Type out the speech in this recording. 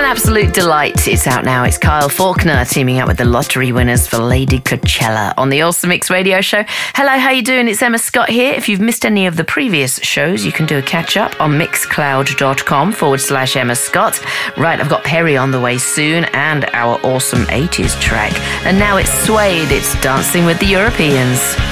absolute delight. It's out now. It's Kyle Faulkner teaming up with the lottery winners for Lady Coachella on the Awesome Mix Radio Show. Hello, how you doing? It's Emma Scott here. If you've missed any of the previous shows, you can do a catch-up on mixcloud.com/Emma Scott. Right, I've got Perry on the way soon and our awesome 80s track. And now it's Suede. It's Dancing with the Europeans.